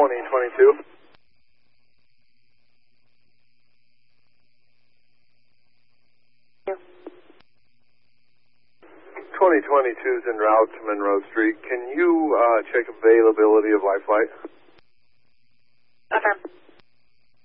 2022. 2022's en route to Monroe Street. Can you check availability of life flight? Affirm.